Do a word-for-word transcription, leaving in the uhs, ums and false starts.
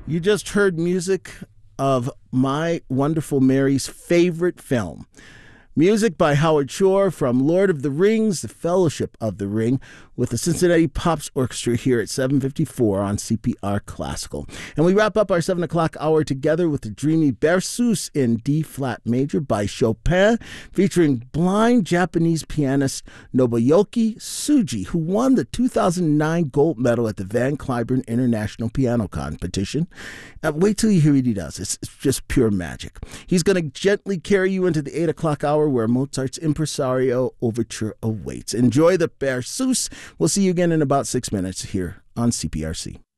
You just heard music of my wonderful Mary's favorite film. Music by Howard Shore from Lord of the Rings, The Fellowship of the Ring, with the Cincinnati Pops Orchestra here at seven fifty-four on C P R Classical. And we wrap up our seven o'clock hour together with the dreamy Berceuse in D-flat major by Chopin, featuring blind Japanese pianist Nobuyuki Tsuji, who won the two thousand nine gold medal at the Van Cliburn International Piano Competition. Uh, wait till you hear what he does. It's, it's just pure magic. He's going to gently carry you into the eight o'clock hour where Mozart's Impresario Overture awaits. Enjoy the Berceuse. We'll see you again in about six minutes here on C P R C.